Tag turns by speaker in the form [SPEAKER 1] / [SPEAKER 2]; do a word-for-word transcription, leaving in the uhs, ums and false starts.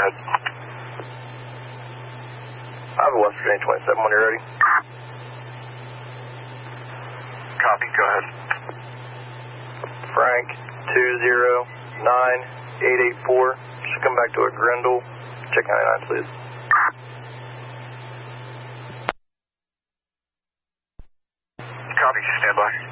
[SPEAKER 1] ahead.
[SPEAKER 2] I have a West Virginia twenty-seven when you're ready.
[SPEAKER 1] Copy, go ahead.
[SPEAKER 2] Frank, two zero nine eight eight four. Should come back to a Grendel. Check ninety-nine, please.
[SPEAKER 1] Copy, stand by.